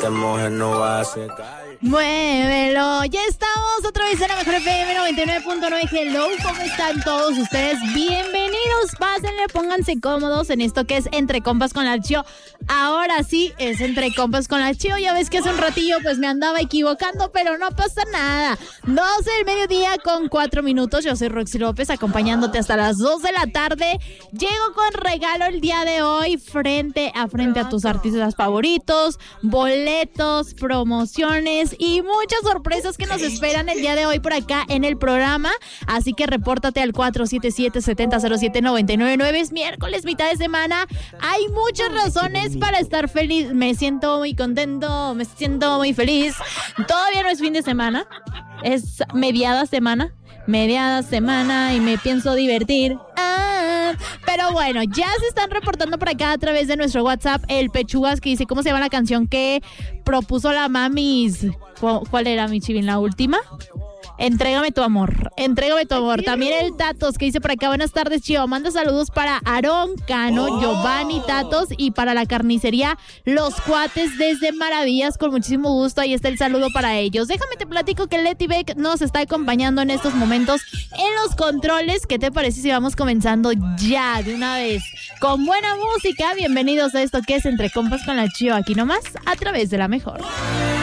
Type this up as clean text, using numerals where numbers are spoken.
te mojes no va a secar. Muévelo, ya estamos otra vez en la Mejor FM 99.9. Hello, ¿cómo están todos ustedes? Bienvenidos, pásenle, pónganse cómodos en esto que es Entre Compas con la Chio. Ahora sí, es Entre Compas con la Chio. Ya ves que hace un ratillo pues me andaba equivocando, pero no pasa nada. 12 del mediodía con 4 minutos. Yo soy Roxy López, acompañándote hasta las 2 de la tarde. Llego con regalo el día de hoy, frente a tus artistas favoritos, boletos, promociones y muchas sorpresas que nos esperan el día de hoy por acá en el programa. Así que repórtate al 477-7007-999. Es miércoles, mitad de semana. Hay muchas razones para estar feliz. Me siento muy contento, me siento muy feliz. Todavía no es fin de semana, es mediada semana y me pienso divertir. Pero bueno, ya se están reportando por acá a través de nuestro WhatsApp el Pechugas, que dice, ¿cómo se llama la canción que propuso la Mamis? ¿Cuál era, mi Chivin? ¿La última? Entrégame tu amor. También el Tatos, que dice por acá, buenas tardes, Chio. Manda saludos para Aarón, Cano, Giovanni, Tatos, y para la carnicería Los Cuates desde Maravillas, con muchísimo gusto. Ahí está el saludo para ellos. Déjame te platico que Leti Beck nos está acompañando en estos momentos en los controles. ¿Qué te parece si vamos comenzando ya de una vez con buena música? Bienvenidos a esto que es Entre Compas con la Chio, aquí nomás a través de la Mejor.